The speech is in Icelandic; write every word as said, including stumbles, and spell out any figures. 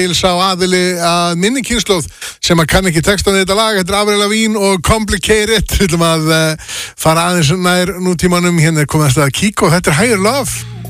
Sá aðili að minni kynslóð sem að kann ekki textan í þetta lag. Þetta er Avril Lavigne og Complicated. Við ætlum að uh, fara aðeins nær nútímanum. Hérna er komið að staða Kíko. Þetta er Higher Love.